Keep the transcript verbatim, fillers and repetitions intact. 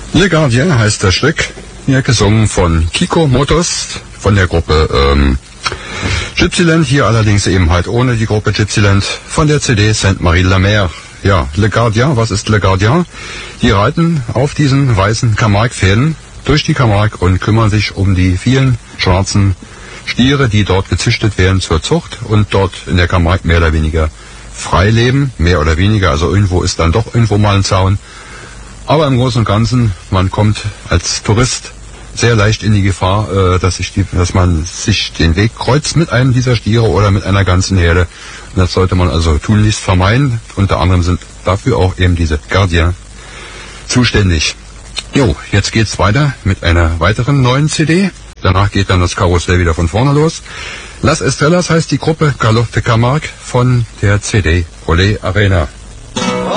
Le Gardien heißt das Stück, hier gesungen von Kiko Motos von der Gruppe ähm, Gypsyland, hier allerdings eben halt ohne die Gruppe Gypsyland von der C D Sainte-Marie-la-Mer. Ja, Le Gardien, was ist Le Gardien? Die reiten auf diesen weißen Camargue-Pferden durch die Camargue und kümmern sich um die vielen schwarzen Stiere, die dort gezüchtet werden zur Zucht und dort in der Camargue mehr oder weniger frei leben, mehr oder weniger, also irgendwo ist dann doch irgendwo mal ein Zaun. Aber im Großen und Ganzen, man kommt als Tourist sehr leicht in die Gefahr, äh, dass, sich die, dass man sich den Weg kreuzt mit einem dieser Stiere oder mit einer ganzen Herde. Und das sollte man also tunlichst vermeiden. Unter anderem sind dafür auch eben diese Gardiens zuständig. Jo, jetzt geht's weiter mit einer weiteren neuen C D. Danach geht dann das Karussell wieder von vorne los. Las Estrellas heißt die Gruppe Galop de Camargue von der C D Olé Arena.